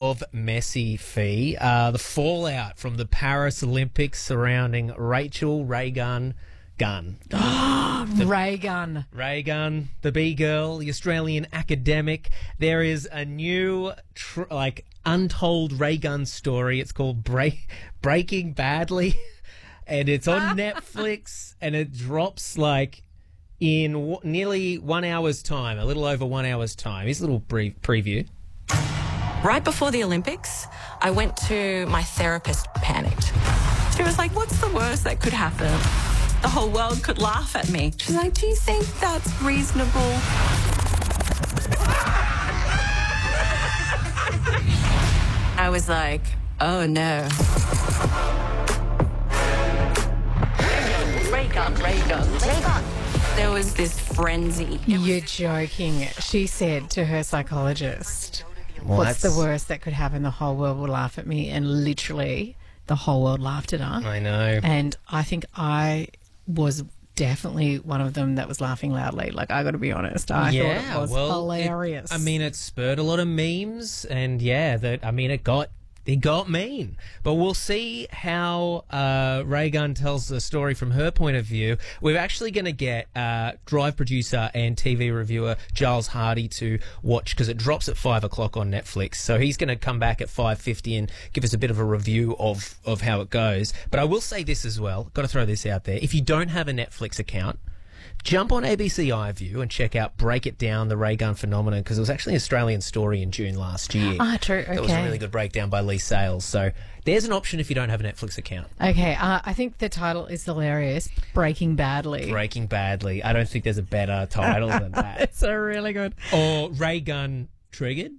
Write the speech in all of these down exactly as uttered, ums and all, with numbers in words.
of Messi, Fee, uh, the fallout from the Paris Olympics surrounding Rachel Reagan Gunn. the, Reagan. Reagan, the B-girl, the Australian academic. There is a new, tr- like, untold Reagan story. It's called Break- Breaking Badly, and it's on Netflix, and it drops, like, in w- nearly one hour's time, a little over one hour's time. Here's a little brief preview. Right before the Olympics, I went to my therapist, panicked. She was like, what's the worst that could happen? The whole world could laugh at me. She's like, do you think that's reasonable? I was like, oh no. Reagan, Reagan, Reagan. There was this frenzy. You're joking. She said to her psychologist, Well, what's the that's- worst that could happen? The whole world will laugh at me. And literally, the whole world laughed at her. I know. And I think I was definitely one of them that was laughing loudly. Like, I got to be honest. I yeah, thought it was well, it- hilarious. I mean, it spurred a lot of memes, and yeah, that I mean, it got it got mean. But we'll see how uh, Reagan tells the story from her point of view. We're actually going to get uh, Drive producer and T V reviewer Giles Hardy to watch, because it drops at five o'clock on Netflix. So he's going to come back at five fifty and give us a bit of a review of of how it goes. But I will say this as well. Got to throw this out there. If you don't have a Netflix account, jump on A B C iView and check out Break It Down, the Reagan Phenomenon, because it was actually an Australian story in June last year. Ah, true, okay. That was a really good breakdown by Lee Sales. So there's an option if you don't have a Netflix account. Okay, uh, I think the title is hilarious. Breaking Badly. Breaking Badly. I don't think there's a better title than that. It's a really good. Or Reagan Triggered.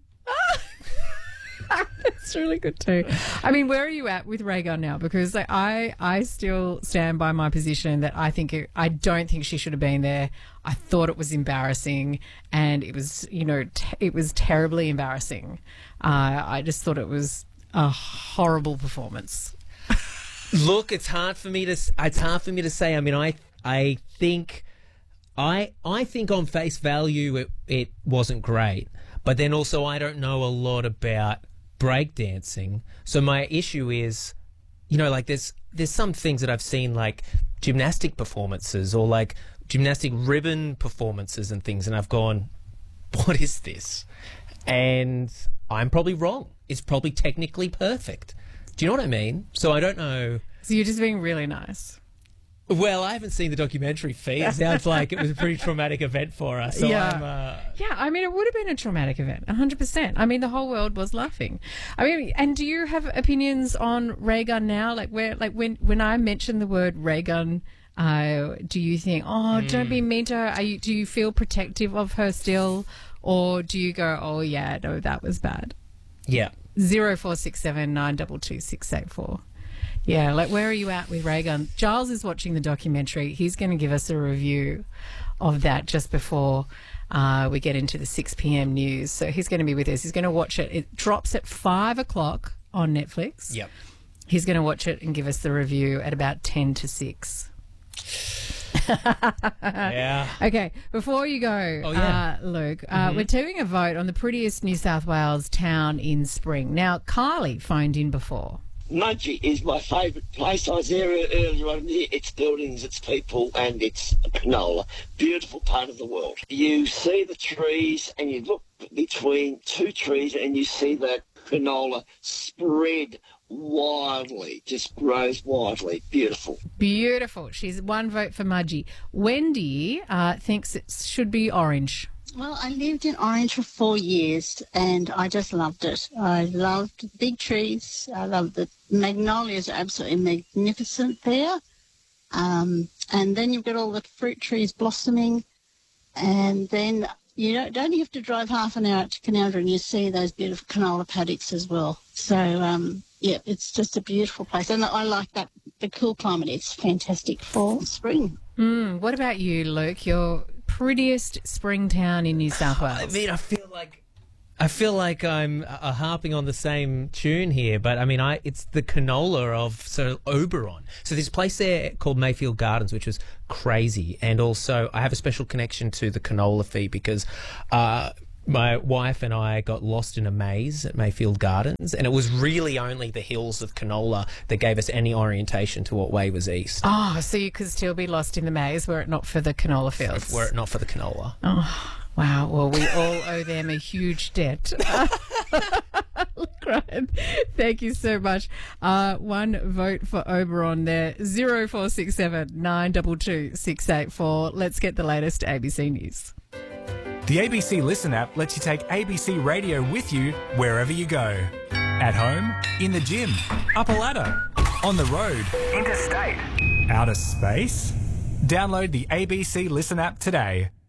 It's really good too. I mean, where are you at with Reagan now? Because like, I, I still stand by my position that I think it, I don't think she should have been there. I thought it was embarrassing, and it was, you know, t- it was terribly embarrassing. Uh, I just thought it was a horrible performance. Look, it's hard for me to. It's hard for me to say. I mean, I, I think, I, I think on face value it, it wasn't great, but then also I don't know a lot about breakdancing. So my issue is, you know, like there's there's some things that I've seen, like gymnastic performances or like gymnastic ribbon performances and things, and I've gone, what is this? And I'm probably wrong. It's probably technically perfect. Do you know what I mean? So I don't know. So you're just being really nice. Well, I haven't seen the documentary, Fee. It sounds like it was a pretty traumatic event for us. So Yeah. I'm, uh, Yeah, I mean, it would have been a traumatic event, one hundred percent. I mean, the whole world was laughing. I mean, and do you have opinions on Reagan now? Like, where, like when when I mention the word Reagan, uh, do you think, oh, don't be mean to her? Are you, do you feel protective of her still? Or do you go, oh, yeah, no, that was bad? yeah. Zero four six seven nine two two six eight four. Yeah, like where are you at with Reagan? Giles is watching the documentary. He's going to give us a review of that just before uh, we get into the six p.m. news. So he's going to be with us. He's going to watch it. It drops at five o'clock on Netflix. Yep. He's going to watch it and give us the review at about ten to six. Yeah. Okay, before you go, Oh, yeah. uh, Luke, uh, we're doing a vote on the prettiest New South Wales town in spring. Now, Kylie phoned in before. Mudgee is my favourite place. I was there earlier on. Its buildings, its people, and its canola. Beautiful part of the world. You see the trees, and you look between two trees, and you see the canola spread wildly, just grows wildly. Beautiful. Beautiful. She's one vote for Mudgee. Wendy uh, thinks it should be orange. Well, I lived in Orange for four years and I just loved it. I loved the big trees. I loved the magnolias are absolutely magnificent there. Um, and then you've got all the fruit trees blossoming. And then you don't, don't you have to drive half an hour to Canowindra and you see those beautiful canola paddocks as well. So, um, yeah, it's just a beautiful place. And I like that, the cool climate. It's fantastic for spring. Mm, what about you, Luke? Your prettiest spring town in New South Wales. I mean, I feel like I feel like I'm uh, harping on the same tune here, but I mean, I it's the canola of so Oberon. So there's a place there called Mayfield Gardens, which was crazy, and also I have a special connection to the canola fee because uh, my wife and I got lost in a maze at Mayfield Gardens, and it was really only the hills of Canola that gave us any orientation to what way was east. Oh, so you could still be lost in the maze were it not for the canola fields. Were it not for the canola. Oh, wow. Well, we all owe them a huge debt. Right. Thank you so much. Uh, one vote for Oberon there. zero four six seven nine two two six eight four. Let's get the latest A B C News. The A B C Listen app lets you take A B C Radio with you wherever you go. At home, in the gym, up a ladder, on the road, interstate, outer space. Download the A B C Listen app today.